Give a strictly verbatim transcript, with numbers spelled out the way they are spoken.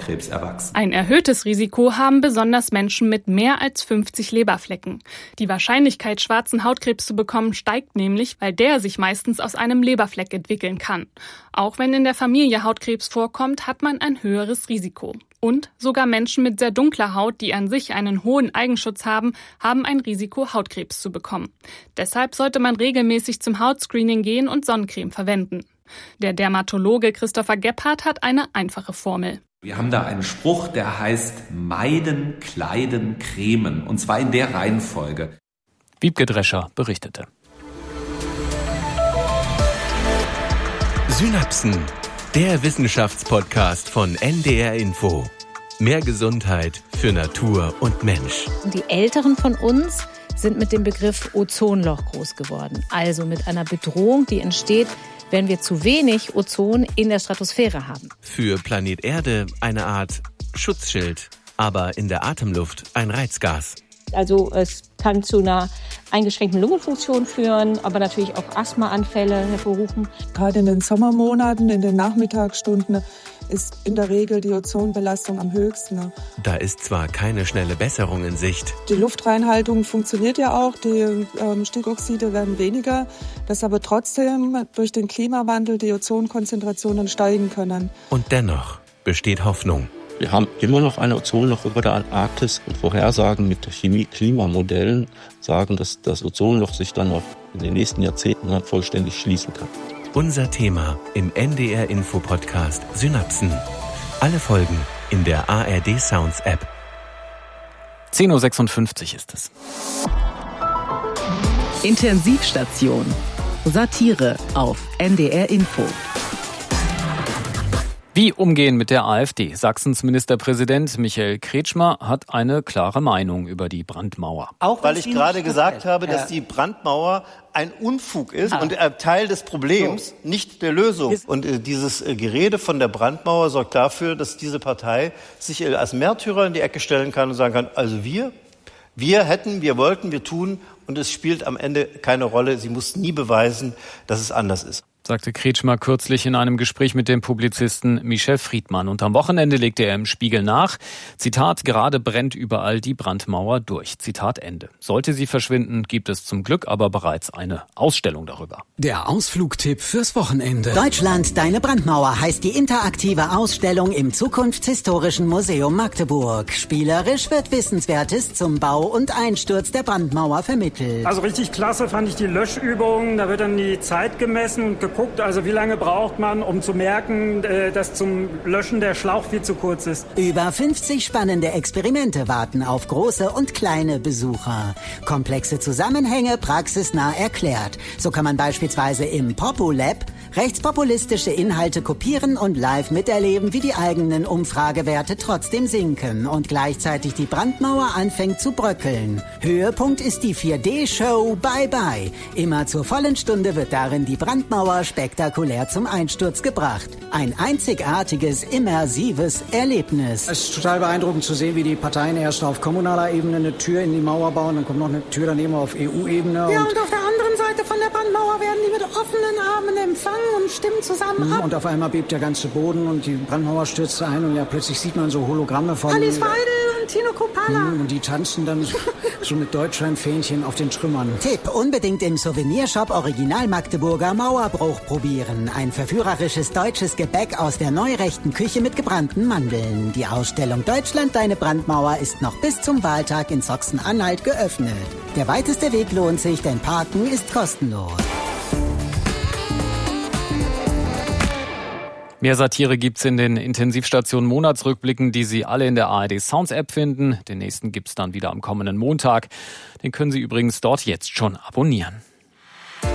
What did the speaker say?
Hautkrebs erwachsen. Ein erhöhtes Risiko haben besonders Menschen mit mehr als fünfzig Leberflecken. Die Wahrscheinlichkeit, schwarzen Hautkrebs zu bekommen, steigt nämlich, weil der sich meistens aus einem Leberfleck entwickeln kann. Auch wenn in der Familie Hautkrebs vorkommt, hat man ein höheres Risiko. Und sogar Menschen mit sehr dunkler Haut, die an sich einen hohen Eigenschutz haben, haben ein Risiko, Hautkrebs zu bekommen. Deshalb sollte man regelmäßig zum Hautscreening gehen und Sonnencreme verwenden. Der Dermatologe Christopher Gebhardt hat eine einfache Formel. Wir haben da einen Spruch, der heißt meiden, kleiden, cremen. Und zwar in der Reihenfolge. Wiebke Drescher berichtete. Synapsen, der Wissenschaftspodcast von N D R Info. Mehr Gesundheit für Natur und Mensch. Die Älteren von uns sind mit dem Begriff Ozonloch groß geworden. Also mit einer Bedrohung, die entsteht, wenn wir zu wenig Ozon in der Stratosphäre haben. Für Planet Erde eine Art Schutzschild, aber in der Atemluft ein Reizgas. Also es kann zu einer eingeschränkten Lungenfunktion führen, aber natürlich auch Asthmaanfälle hervorrufen. Gerade in den Sommermonaten, in den Nachmittagsstunden, ist in der Regel die Ozonbelastung am höchsten. Da ist zwar keine schnelle Besserung in Sicht. Die Luftreinhaltung funktioniert ja auch, die ähm, Stickoxide werden weniger, dass aber trotzdem durch den Klimawandel die Ozonkonzentrationen steigen können. Und dennoch besteht Hoffnung. Wir haben immer noch ein Ozonloch über der Antarktis und Vorhersagen mit Chemie-Klimamodellen sagen, dass das Ozonloch sich dann auch in den nächsten Jahrzehnten vollständig schließen kann. Unser Thema im N D R Info Podcast Synapsen. Alle Folgen in der A R D Sounds App. zehn Uhr sechsundfünfzig ist es. Intensivstation. Satire auf N D R Info. Wie umgehen mit der AfD? Sachsens Ministerpräsident Michael Kretschmer hat eine klare Meinung über die Brandmauer. Auch weil ich gerade gesagt habe, dass die Brandmauer ein Unfug ist ah. und Teil des Problems, so. nicht der Lösung. Und äh, dieses äh, Gerede von der Brandmauer sorgt dafür, dass diese Partei sich äh, als Märtyrer in die Ecke stellen kann und sagen kann, also wir, wir hätten, wir wollten, wir tun und es spielt am Ende keine Rolle. Sie muss nie beweisen, dass es anders ist, sagte Kretschmer kürzlich in einem Gespräch mit dem Publizisten Michel Friedmann. Und am Wochenende legte er im Spiegel nach, Zitat, gerade brennt überall die Brandmauer durch. Zitat Ende. Sollte sie verschwinden, gibt es zum Glück aber bereits eine Ausstellung darüber. Der Ausflugtipp fürs Wochenende. Deutschland, deine Brandmauer heißt die interaktive Ausstellung im Zukunftshistorischen Museum Magdeburg. Spielerisch wird Wissenswertes zum Bau und Einsturz der Brandmauer vermittelt. Also richtig klasse fand ich die Löschübungen. Da wird dann die Zeit gemessen und geguckt, also wie lange braucht man, um zu merken, dass zum Löschen der Schlauch viel zu kurz ist. Über fünfzig spannende Experimente warten auf große und kleine Besucher. Komplexe Zusammenhänge praxisnah erklärt. So kann man beispielsweise im Populab rechtspopulistische Inhalte kopieren und live miterleben, wie die eigenen Umfragewerte trotzdem sinken und gleichzeitig die Brandmauer anfängt zu bröckeln. Höhepunkt ist die vier D-Show Bye Bye. Immer zur vollen Stunde wird darin die Brandmauer spektakulär zum Einsturz gebracht. Ein einzigartiges, immersives Erlebnis. Es ist total beeindruckend zu sehen, wie die Parteien erst auf kommunaler Ebene eine Tür in die Mauer bauen, dann kommt noch eine Tür daneben auf E U-Ebene. Ja, und, und auf der anderen Seite von der Brandmauer werden die mit offenen Armen empfangen und stimmen zusammen ab. Und auf einmal bebt der ganze Boden und die Brandmauer stürzt ein und ja, plötzlich sieht man so Hologramme von... Alice Weidel und Tino Kropala. Und die tanzen dann so mit Deutschlandfähnchen auf den Trümmern. Tipp, unbedingt im Souvenirshop Original Magdeburger Mauerbruch probieren. Ein verführerisches deutsches Gebäck aus der neurechten Küche mit gebrannten Mandeln. Die Ausstellung Deutschland, deine Brandmauer ist noch bis zum Wahltag in Sachsen-Anhalt geöffnet. Der weiteste Weg lohnt sich, denn Parken ist kostenlos. Mehr Satire gibt's in den Intensivstationen Monatsrückblicken, die Sie alle in der A R D Sounds App finden. Den nächsten gibt's dann wieder am kommenden Montag. Den können Sie übrigens dort jetzt schon abonnieren.